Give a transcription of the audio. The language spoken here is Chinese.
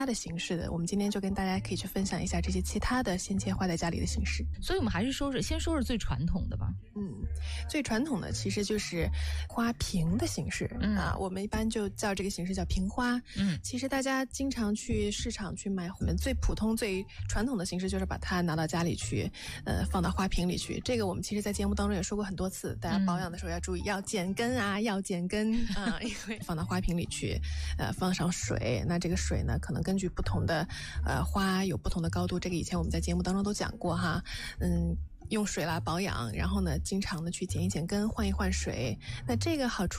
的形式的，我们今天就跟大家可以去分享一下这些其他的鲜切花在家里的形式。 所以我们还是先说说最传统的吧。 最传统的其实就是花瓶的形式我们一般就叫这个形式叫瓶花。其实大家经常去市场去买，我们最普通最传统的形式就是把它拿到家里去放到花瓶里去。这个我们其实在节目当中也说过很多次，大家保养的时候要注意要剪根要剪根因为放到花瓶里去放上水，那这个水呢可能根据不同的花有不同的高度，这个以前我们在节目当中都讲过哈。用水来保养，然后呢经常的去剪一剪根，换一换水。那这个好处